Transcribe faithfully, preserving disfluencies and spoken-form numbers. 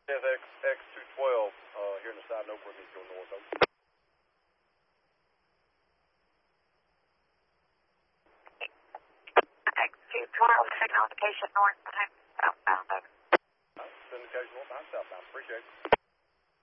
Yes, X, X two twelve, uh, here in the side, Notebook needs to go north. Over. X two twelve, signal indication north.